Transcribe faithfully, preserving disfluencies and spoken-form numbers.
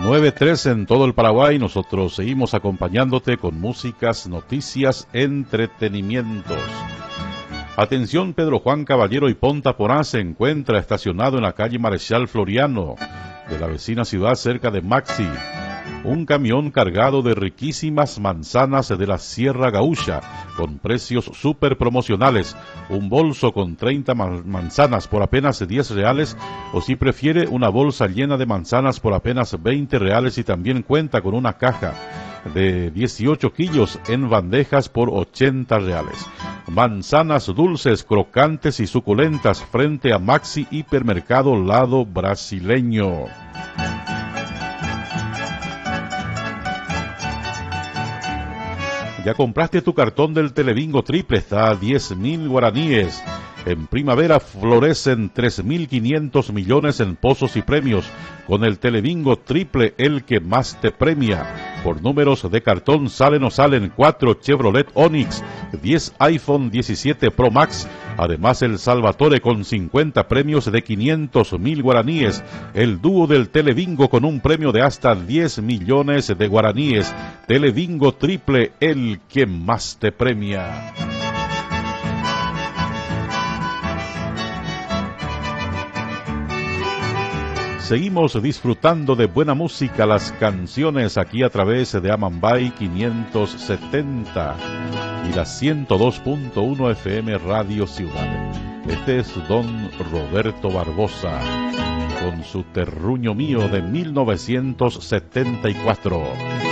nueve tres en todo el Paraguay. Nosotros seguimos acompañándote con músicas, noticias, entretenimientos. Atención, Pedro Juan Caballero y Ponta Porá se encuentra estacionado en la calle Marechal Floriano de la vecina ciudad cerca de Maxi. Un camión cargado de riquísimas manzanas de la Sierra Gaúcha con precios súper promocionales. Un bolso con treinta manzanas por apenas diez reales, o si prefiere una bolsa llena de manzanas por apenas veinte reales, y también cuenta con una caja de dieciocho kilos en bandejas por ochenta reales. Manzanas dulces, crocantes y suculentas frente a Maxi Hipermercado Lado Brasileño. ¿Ya compraste tu cartón del Telebingo Triple? Está a diez mil guaraníes. En primavera florecen tres mil quinientos millones en pozos y premios. Con el Telebingo Triple, el que más te premia. Por números de cartón salen o salen cuatro Chevrolet Onix, diez iPhone diecisiete Pro Max. Además el Salvatore con cincuenta premios de quinientos mil guaraníes. El dúo del Telebingo con un premio de hasta diez millones de guaraníes. Telebingo Triple, el que más te premia. Seguimos disfrutando de buena música, las canciones aquí a través de Amambay quinientos setenta y la ciento dos punto uno F M Radio Ciudad. Este es don Roberto Barbosa con su Terruño Mío de mil novecientos setenta y cuatro.